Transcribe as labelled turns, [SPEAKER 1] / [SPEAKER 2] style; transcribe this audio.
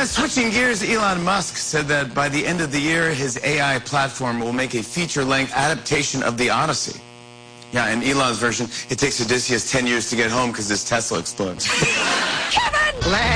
[SPEAKER 1] Yeah, switching gears, Elon Musk said that by the end of the year, his AI platform will make a feature-length adaptation of the Odyssey. Yeah, in Elon's version, it takes Odysseus 10 years to get home because his Tesla explodes.
[SPEAKER 2] Kevin!